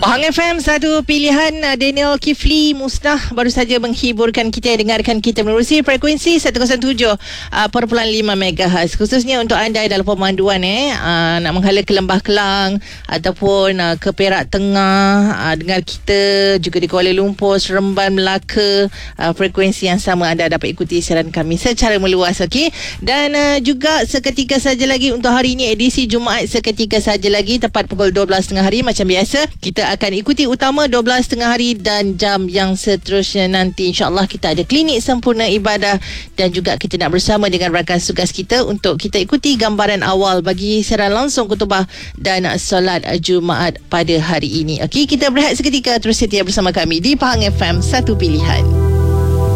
Pahang FM, satu pilihan. Daniel Kifli Musnah baru saja menghiburkan kita, dengarkan kita menerusi frekuensi 107.5 MHz. Khususnya untuk anda dalam pemanduan nak menghala ke Lembah Kelang ataupun ke Perak Tengah, dengar kita juga di Kuala Lumpur, Seremban, Melaka, frekuensi yang sama anda dapat ikuti siaran kami secara meluas, okey. Dan juga seketika saja lagi untuk hari ini, edisi Jumaat seketika saja lagi, tepat pukul 12.30 hari macam biasa. Kita akan ikuti utama 12.30 hari dan jam yang seterusnya nanti insyaAllah kita ada klinik sempurna ibadah dan juga kita nak bersama dengan rakan tugas kita untuk kita ikuti gambaran awal bagi siaran langsung khutbah dan solat Jumaat pada hari ini. Okey, kita berehat seketika, terus setia bersama kami di Pahang FM, satu pilihan.